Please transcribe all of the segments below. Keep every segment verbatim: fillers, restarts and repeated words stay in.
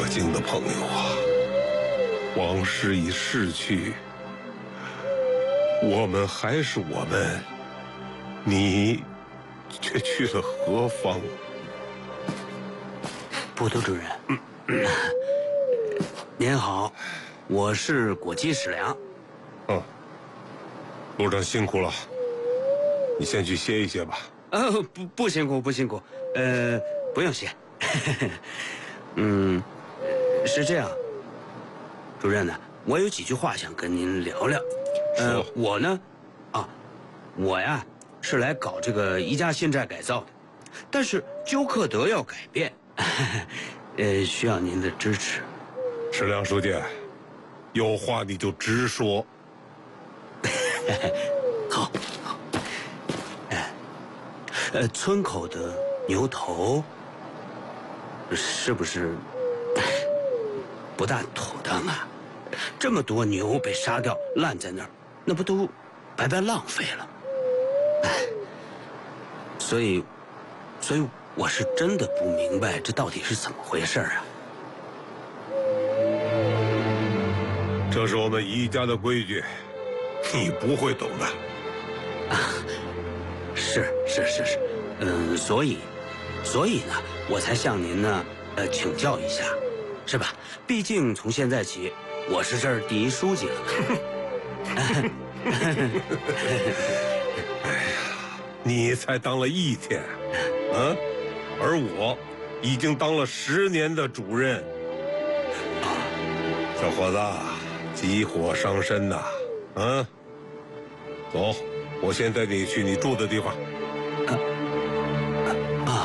可敬的朋友啊，往事已逝去，我们还是我们，你却去了何方？ 捕头主任，嗯、您好，我是果姬史良。 嗯，路上辛苦了，你先去歇一歇吧。 呃，不不辛苦，不辛苦，呃，不用谢。嗯，是这样，主任呢，我有几句话想跟您聊聊。呃，我呢，啊，我呀是来搞这个宜家新寨改造的，但是纠克德要改变，呃，需要您的支持。 史良书记，有话你就直说。 好，好。哎，呃，村口的牛头是不是不大妥当啊？这么多牛被杀掉烂在那儿，那不都白白浪费了？哎，所以，所以我是真的不明白这到底是怎么回事啊！ 这是我们宜家的规矩，你不会懂的。 啊，是是是是，嗯，所以，所以呢，我才向您呢，呃，请教一下，是吧？毕竟从现在起，我是这儿第一书记了。 哎呀，你才当了一天，嗯，而我已经当了十年的主任。啊，小伙子，急火伤身呐，嗯，走，我先带你去你住的地方。 啊啊！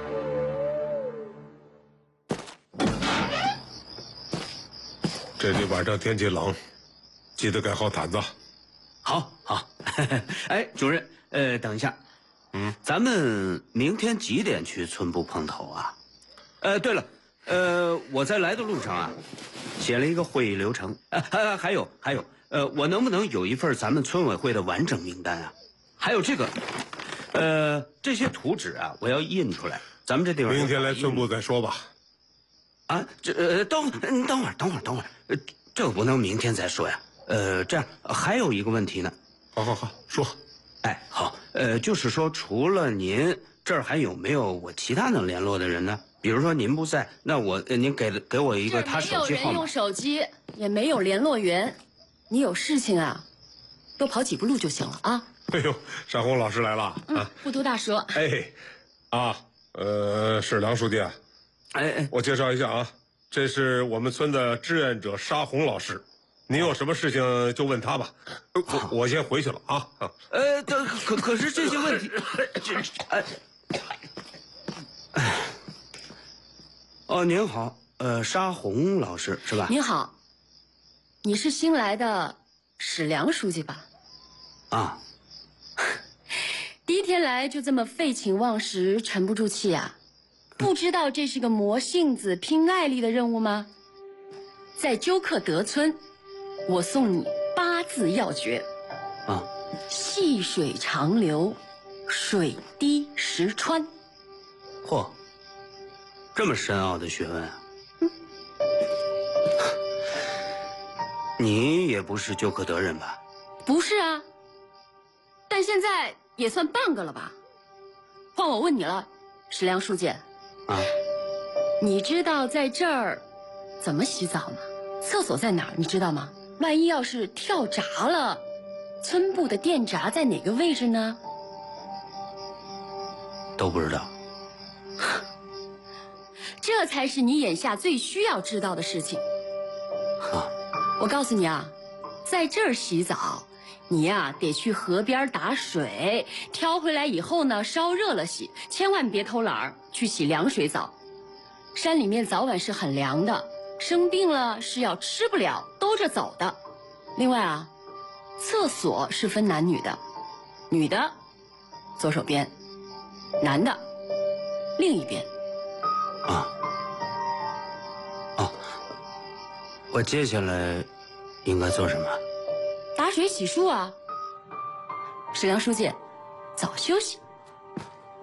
这里晚上天气冷，记得盖好毯子。 好，好。哎，主任，呃，等一下，嗯，咱们明天几点去村部碰头啊？呃，对了，呃，我在来的路上啊，写了一个会议流程。啊，还还有还有，呃，我能不能有一份咱们村委会的完整名单啊？还有这个，呃，这些图纸啊，我要印出来。咱们这地方明天来村部再说吧。 啊，这呃，等嗯等会儿，等会儿，等会儿，呃，这不能明天再说呀。呃，这样还有一个问题呢。 好好好，说。 哎，好，呃，就是说，除了您这儿还有没有我其他能联络的人呢？比如说您不在，那我呃您给给我一个他手机号码。 没有人用手机，也没有联络员，你有事情啊，多跑几步路就行了啊。 哎呦，尚红老师来了。 嗯， 啊， 不图大说。 哎，啊，呃，是梁书记。 哎哎， 我介绍一下啊，这是我们村的志愿者沙红老师，您有什么事情就问他吧。我我先回去了啊。 呃，可可可是这些问题，这哎，哎，哦，您好，呃，沙红老师是吧？ 您好，你是新来的史良书记吧？ 啊， 第一天来就这么废寝忘食、沉不住气啊？不知道这是个磨性子、拼耐力的任务吗？在纠克德村，我送你八字要诀。 啊， 细水长流，水滴石穿。 嚯，这么深奥的学问啊！ 嗯， 你也不是纠克德人吧？ 不是啊，但现在也算半个了吧？换我问你了，史良书记。 啊， 你知道在这儿怎么洗澡吗？厕所在哪儿？你知道吗？万一要是跳闸了，村部的电闸在哪个位置呢？ 都不知道。 这才是你眼下最需要知道的事情。 啊， 我告诉你啊，在这儿洗澡，你呀得去河边打水，挑回来以后呢，烧热了洗，千万别偷懒儿去洗凉水澡。山里面早晚是很凉的，生病了是要吃不了兜着走的。另外啊，厕所是分男女的，女的左手边，男的另一边。 啊，哦，我接下来应该做什么？ 打水洗漱啊。史良书记，早休息。